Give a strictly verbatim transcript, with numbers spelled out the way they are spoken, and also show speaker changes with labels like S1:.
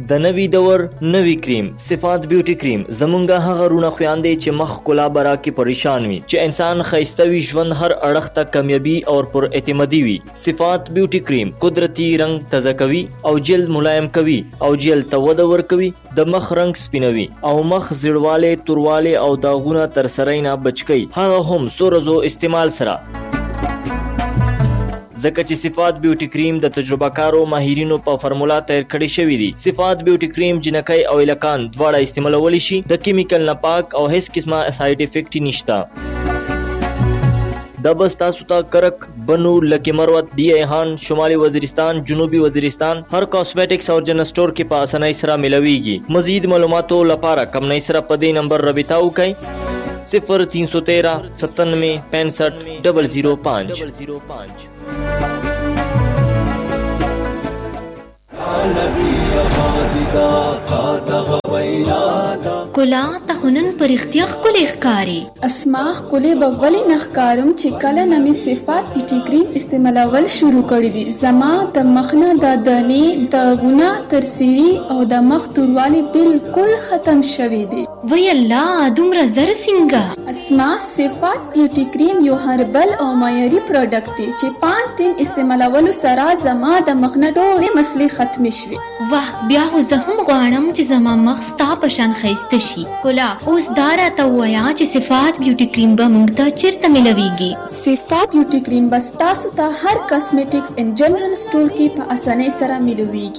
S1: د نوي دور نوي کریم صفات بیوټي کریم زمونږه هغه رونه خویاندې چې مخ کلا برا کې پریشان وي، چې انسان خیسته وي، ژوند هر اړخ ته کامیابی او پر اعتمادي وي. صفات بیوټي کریم قدرتی رنگ تازه کوي او جلد ملایم کوي او جلد ته وده ورکوي، د مخ رنگ سپینوي او مخ زیړواله تورواله او داغونه تر سره نه بچکی، هغه هم څو ورځو استعمال سره. ځکه چې صفات بیوټي کریم د تجربه کارو ماهرینو په فرمولا تیار کړی شوی دی. صفات بیوټي کریم جنکۍ او الکان دواړه استعمالولی شي، د کیمیکل نه پاک او هیڅ قسمه ساید افیکټ نشته. دا بس تاسو ته کرک، بنو، لکی مروت، ڈی ایهان، شمالي وزیرستان، جنوبي وزیرستان هر کاسمیټکس او جنرل سٹور کې په اسانۍ سره ملويږي. مزید معلوماتو لپاره کمنۍ سره په دې نمبر رابطه وکړئ صفر تین سو تیرہ ستانوے پینسٹھ ڈبل زیرو پانچ.
S2: کلا تخنن پر اختیار کلی اخکاری
S3: اسماخ کلی بولی نخکارم چې کله نمی صفات بیوټي کریم استعمالول شروع کړی دي. زما د مخنه د دانې د غونه ترسيري او د مخ توروالی بالکل ختم شوی دي.
S2: وی الله دومره زر څنګه؟
S3: اسما صفات بیوټي کریم یو هربل او معیاري پروډکټ دی چې پانچ دن استعمالولو سره زما د مخنه ټولې مسلې ختم شوي.
S2: واه، بیا خو زه هم غواړم چې زما مخ ستا په شان ښایسته شي. کلا اوس دا راته ووایه چې صفات بیوټي کریم به موږ ته چیرته ملویږي؟
S3: صفات بیوټي کریم به ستاسو ته هر کاسمیټکس ان جنرال سٹور کې په اسانۍ سره ملویږي.